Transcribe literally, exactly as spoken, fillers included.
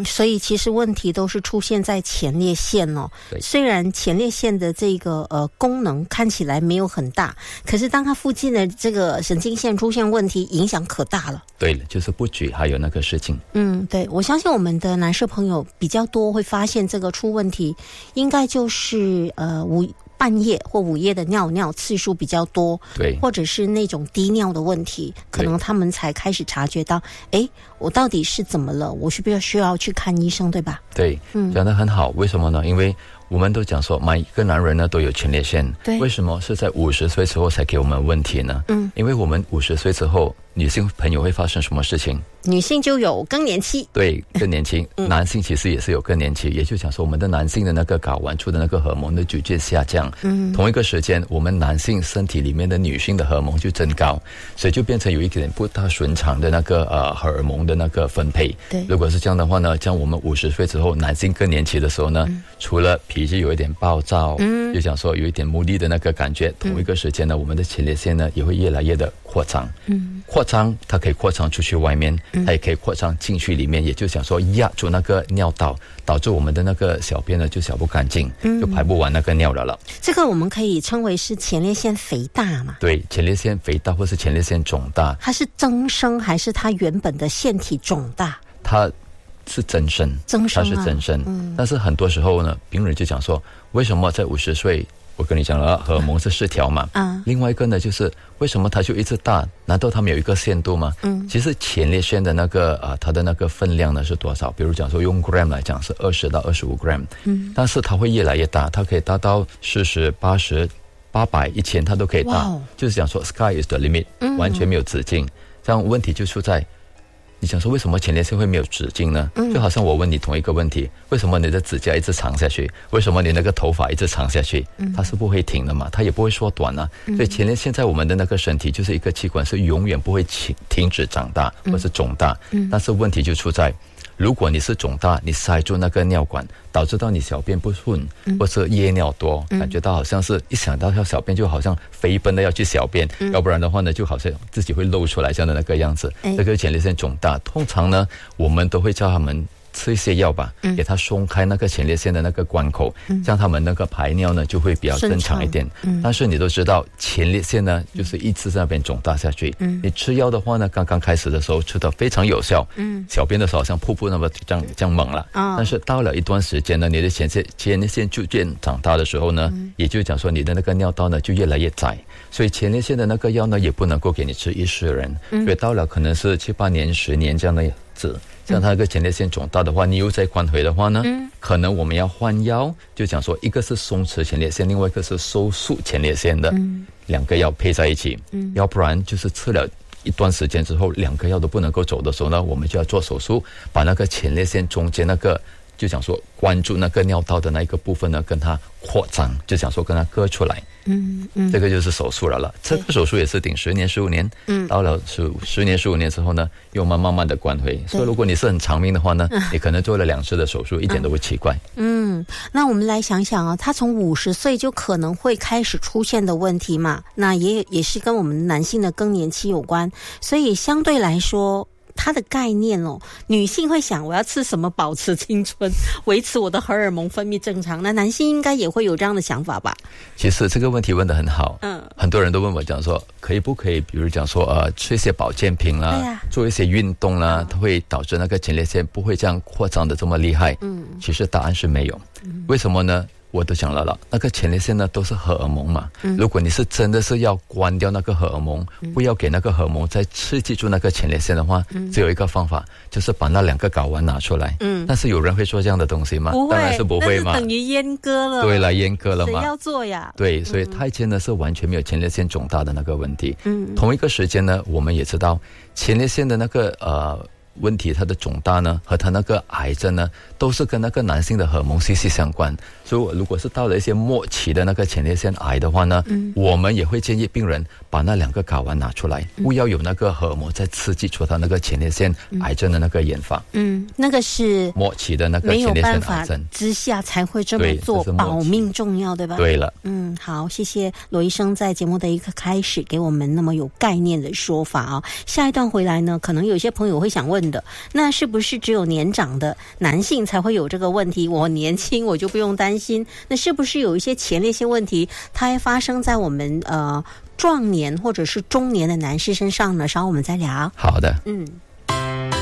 嗯，所以其实问题都是出现在前列腺哦。虽然前列腺的这个呃功能看起来没有很大，可是当它附近的这个神经线出现问题，影响可大了。 对了，就是不举还有那个事情。 嗯，对，我相信我们的男士朋友比较多会发现这个出问题，应该就是呃午半夜或午夜的尿尿次数比较多， 对， 或者是那种低尿的问题，可能他们才开始察觉到，哎，我到底是怎么了？我是不是需要去看医生，对吧？ 对，讲得很好。为什么呢？因为我们都讲说，每一个男人呢都有前列腺， 对， 为什么是在五十岁之后才给我们问题呢？嗯，因为我们五十岁之后，女性朋友会发生什么事情？ 女性就有更年期， 对，更年期。嗯、男性其实也是有更年期，也就讲说我们的男性的那个睾丸出的那个荷蒙的逐渐下降。嗯，同一个时间，我们男性身体里面的女性的荷蒙就增高，所以就变成有一点不大顺畅的那个呃荷尔蒙的那个分配。 对， 如果是这样的话呢，像我们五十岁之后，男性更年期的时候呢，嗯、除了脾气有一点暴躁，嗯，就讲说有一点无力的那个感觉，同一个时间呢，我们的前列腺呢也会越来越的扩张。嗯，扩张它可以扩张出去外面。它也可以扩张进去里面，也就想说压住那个尿道，导致我们的那个小便呢就小不干净，嗯，就排不完那个尿了了。 这个我们可以称为是前列腺肥大嘛？ 对，前列腺肥大或是前列腺肿大。 它是增生还是它原本的腺体肿大？ 它是增生， 增生、啊、 它是增生、嗯。但是很多时候呢，病人就讲说，为什么在五十岁？我跟你讲了，荷尔蒙是失调嘛。嗯。另外一个呢，就是为什么它就一直大？难道它没有一个限度吗？嗯。其实前列腺的那个啊、呃，它的那个分量呢是多少？比如讲说用 gram 来讲是二十到二十五 gram。嗯。但是它会越来越大，它可以达到四十、八十、八百、一千，它都可以大。就是讲说 sky is the limit，、嗯、完全没有止境。这样问题就出在。你想说为什么前列腺会没有止境呢？就好像我问你同一个问题，为什么你的指甲一直长下去？为什么你那个头发一直长下去？它是不会停的嘛，它也不会缩短啊。所以前列腺在我们的那个身体就是一个器官，是永远不会停停止长大或是肿大。但是问题就出在，如果你是肿大，你塞住那个尿管，导致到你小便不顺，嗯、或是夜尿多、嗯，感觉到好像是一想到要小便就好像飞奔的要去小便、嗯，要不然的话呢，就好像自己会露出来这样的那个样子。嗯、这个前列腺肿大，通常呢，我们都会叫他们吃一些药吧，嗯、给他松开那个前列腺的那个关口，嗯、这样他们那个排尿呢就会比较正常一点。嗯、但是你都知道，前列腺呢就是一直在那边肿大下去。嗯、你吃药的话呢，刚刚开始的时候吃的非常有效，嗯、小便的时候好像瀑布那么这样这样猛了。哦、但是到了一段时间呢，你的前列前列腺逐渐长大的时候呢，嗯、也就是讲说你的那个尿道呢就越来越窄，所以前列腺的那个药呢也不能够给你吃一世人，嗯、所以到了可能是七八年、十年这样的子。像他那个前列腺肿大的话，你又再关回的话呢，嗯、可能我们要换药，就讲说一个是松弛前列腺，另外一个是收缩前列腺的，嗯、两个药配在一起，嗯、要不然就是吃了一段时间之后，两个药都不能够走的时候呢，我们就要做手术，把那个前列腺中间那个就讲说关注那个尿道的那一个部分呢，跟它扩张，就讲说跟它割出来。嗯嗯，这个就是手术了了。这个手术也是顶十年、十五年，嗯，到了十十年、十五年之后呢，又慢慢慢的关回。所以如果你是很长命的话呢，嗯、你可能做了两次的手术，一点都不奇怪。 嗯，那我们来想想啊，他从五十岁就可能会开始出现的问题嘛，那也也是跟我们男性的更年期有关，所以相对来说。它的概念哦，女性会想我要吃什么保持青春，维持我的荷尔蒙分泌正常，那男性应该也会有这样的想法吧？ 其实这个问题问得很好，嗯，很多人都问我讲说，可以不可以，比如讲说呃，吃一些保健品啦，对啊、做一些运动啦，它会导致那个前列腺不会这样扩张的这么厉害？嗯，其实答案是没有，嗯、为什么呢？我都讲了了，那个前列腺呢都是荷尔蒙嘛、嗯。如果你是真的是要关掉那个荷尔蒙，嗯、不要给那个荷尔蒙再刺激住那个前列腺的话，嗯、只有一个方法，就是把那两个睾丸拿出来。嗯，但是有人会做这样的东西吗？ 不会， 当然是不会嘛。 那是等于阉割了。 对了，阉割了嘛。 谁要做呀？ 对，所以太监呢是完全没有前列腺肿大的那个问题。嗯，同一个时间呢，我们也知道前列腺的那个呃。问题它的肿大呢和它那个癌症呢都是跟那个男性的荷尔蒙息息相关，所以如果是到了一些末期的那个前列腺癌的话呢、嗯、我们也会建议病人把那两个睾丸拿出来、嗯、不要有那个荷尔蒙再刺激出它那个前列腺癌症的那个研发。嗯， 那个是末期的那个前列腺癌症之下才会这么做，保命重要，对吧？ 对了。 嗯，好，谢谢罗医生在节目的一个开始给我们那么有概念的说法啊。下一段回来呢，可能有些朋友会想问问的。那是不是只有年长的男性才会有这个问题？我年轻我就不用担心。那是不是有一些前列腺问题，它还发生在我们呃壮年或者是中年的男士身上呢？稍后我们再聊。 好的， 嗯。